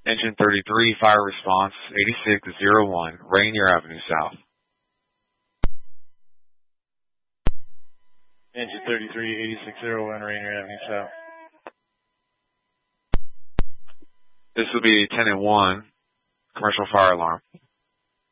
Engine 33, fire response, 8601, Rainier Avenue South. Engine 33, 8601, Rainier Avenue South. This will be Tenant 1, commercial fire alarm.